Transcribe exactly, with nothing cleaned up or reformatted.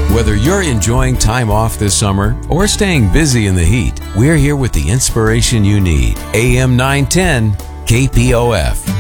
Whether you're enjoying time off this summer or staying busy in the heat, we're here with the inspiration you need. A M nine ten K P O F.